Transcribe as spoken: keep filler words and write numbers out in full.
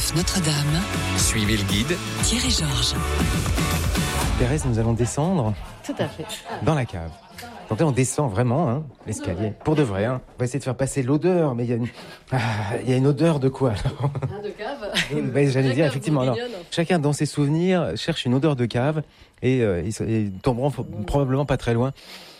Nef Notre-Dame. Suivez le guide. Thierry Georges. Thérèse, nous allons descendre Tout à fait. dans la cave. Donc là, on descend vraiment, hein, l'escalier. Pour de vrai, hein. On va essayer de faire passer l'odeur, mais il y a une, ah, il y a une odeur de quoi alors Ah, de cave. Ben, j'allais La dire, cave effectivement. Alors, bourguignonne. chacun, dans ses souvenirs, cherche une odeur de cave et euh, ils, ils tomberont f- probablement pas très loin